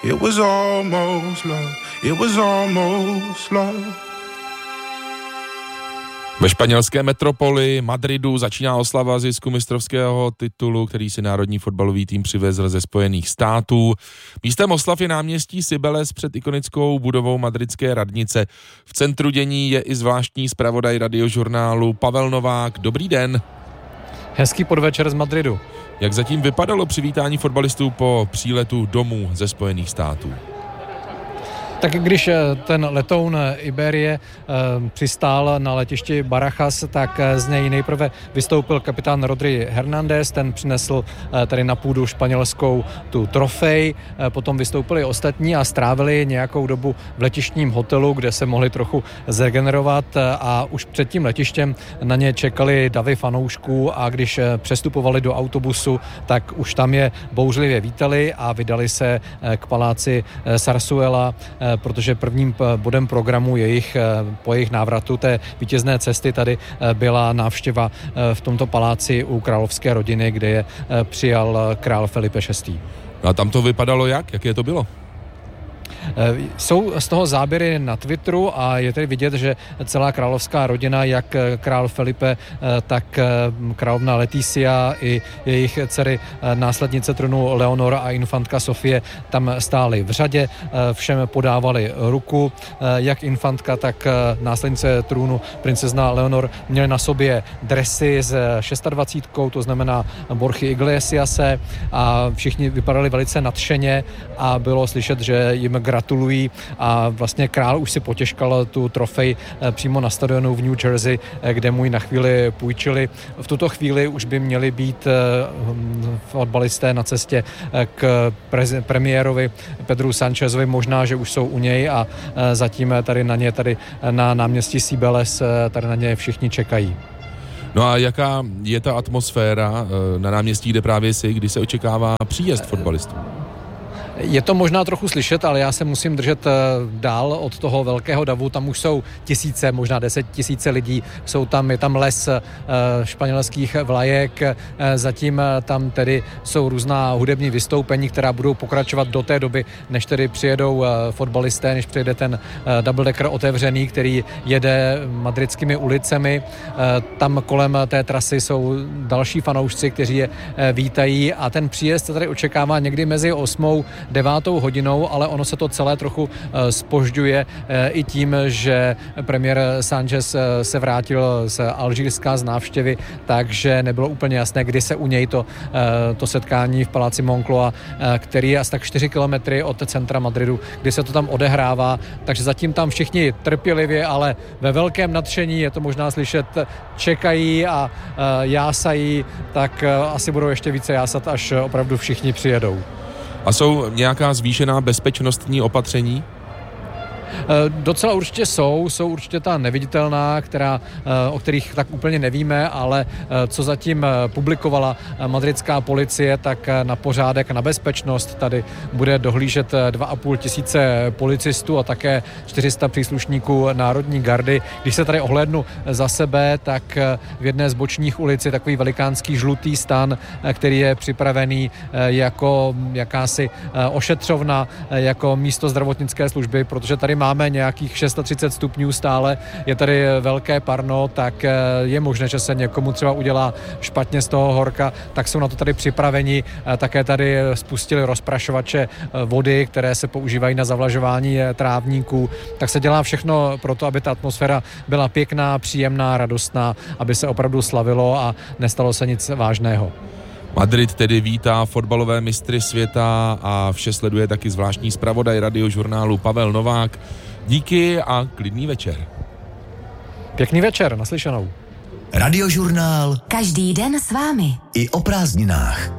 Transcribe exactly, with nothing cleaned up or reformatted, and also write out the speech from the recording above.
It was almost love. It was almost love. Ve španělské metropoli Madridu začíná oslava zisku mistrovského titulu, který si národní fotbalový tým přivezl ze Spojených států. Místem oslav je náměstí Cibeles před ikonickou budovou madridské radnice. V centru dění je i zvláštní zpravodaj Radiožurnálu Pavel Novák. Dobrý den. Hezký podvečer z Madridu. Jak zatím vypadalo přivítání fotbalistů po příletu domů ze Spojených států? Tak když ten letoun Iberie e, přistál na letišti Barajas, tak z něj nejprve vystoupil kapitán Rodri Hernández, ten přinesl e, tady na půdu španělskou tu trofej, e, potom vystoupili ostatní a strávili nějakou dobu v letištním hotelu, kde se mohli trochu zregenerovat a už před tím letištěm na ně čekali davy fanoušků a když přestupovali do autobusu, tak už tam je bouřlivě vítali a vydali se k paláci Zarzuela, protože prvním bodem programu jejich, po jejich návratu té vítězné cesty tady byla návštěva v tomto paláci u královské rodiny, kde je přijal král Felipe šestý. A tam to vypadalo jak? Jaké to bylo? Jsou z toho záběry na Twitteru a je tedy vidět, že celá královská rodina, jak král Felipe, tak královna Leticia i jejich dcery následnice trůnu Leonora a infantka Sofie tam stály v řadě, všem podávali ruku, jak infantka, tak následnice trůnu princezna Leonor měly na sobě dresy s dvacítkou, to znamená Borchy Iglesiase a všichni vypadali velice nadšeně a bylo slyšet, že jim gratulují a vlastně král už si potěškal tu trofej přímo na stadionu v New Jersey, kde mu ji na chvíli půjčili. V tuto chvíli už by měli být fotbalisté na cestě k prez- premiérovi Pedru Sanchezovi, možná, že už jsou u něj a zatím tady na ně, tady na náměstí Cibeles, tady na ně všichni čekají. No a jaká je ta atmosféra na náměstí, kde právě si, kdy se očekává příjezd fotbalistů? Je to možná trochu slyšet, ale já se musím držet dál od toho velkého davu. Tam už jsou tisíce, možná deset tisíce lidí. Jsou tam, je tam les španělských vlajek. Zatím tam tedy jsou různá hudební vystoupení, která budou pokračovat do té doby, než tedy přijedou fotbalisté, než přijede ten double decker otevřený, který jede madridskými ulicemi. Tam kolem té trasy jsou další fanoušci, kteří je vítají a ten příjezd se tady očekává někdy mezi osmou devátou hodinou, ale ono se to celé trochu zpožďuje i tím, že premiér Sánchez se vrátil z Alžírska z návštěvy, takže nebylo úplně jasné, kdy se u něj to, to setkání v paláci Moncloa, který je asi tak čtyři kilometry od centra Madridu, kdy se to tam odehrává, takže zatím tam všichni trpělivě, ale ve velkém nadšení, je to možná slyšet, čekají a jásají, tak asi budou ještě více jásat, až opravdu všichni přijedou. A jsou nějaká zvýšená bezpečnostní opatření? Docela určitě jsou, jsou určitě ta neviditelná, která, o kterých tak úplně nevíme, ale co zatím publikovala madridská policie, tak na pořádek, na bezpečnost tady bude dohlížet dva a půl tisíce policistů a také čtyři sta příslušníků Národní gardy. Když se tady ohlédnu za sebe, tak v jedné z bočních ulic je takový velikánský žlutý stan, který je připravený jako jakási ošetřovna, jako místo zdravotnické služby, protože tady máme nějakých třicet šest stupňů stále, je tady velké parno, tak je možné, že se někomu třeba udělá špatně z toho horka, tak jsou na to tady připraveni. Také tady spustili rozprašovače vody, které se používají na zavlažování trávníků. Tak se dělá všechno pro to, aby ta atmosféra byla pěkná, příjemná, radostná, aby se opravdu slavilo a nestalo se nic vážného. Madrid tedy vítá fotbalové mistry světa a vše sleduje taky zvláštní zpravodaj Radiožurnálu Pavel Novák. Díky a klidný večer. Pěkný večer, naslyšenou. Radiožurnál. Každý den s vámi. I o prázdninách.